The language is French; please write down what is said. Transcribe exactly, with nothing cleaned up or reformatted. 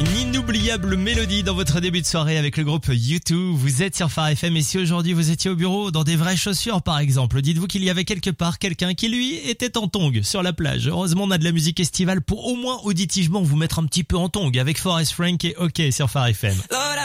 Une inoubliable mélodie dans votre début de soirée avec le groupe U deux. Vous êtes sur Phare F M et si aujourd'hui vous étiez au bureau dans des vraies chaussures par exemple, dites-vous qu'il y avait quelque part quelqu'un qui lui était en tongs sur la plage. Heureusement on a de la musique estivale pour au moins auditivement vous mettre un petit peu en tongs avec Forest Frank et OK sur Phare F M.